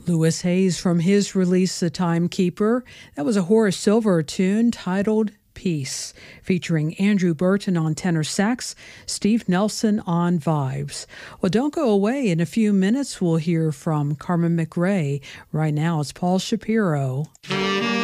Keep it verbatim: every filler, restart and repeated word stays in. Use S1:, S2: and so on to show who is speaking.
S1: Louis Hayes from his release The Timekeeper. That was a Horace Silver tune titled Peace, featuring Andrew Burton on tenor sax, Steve Nelson on vibes. Well, don't go away. In a few minutes, we'll hear from Carmen McRae. Right now, it's Paul Shapiro.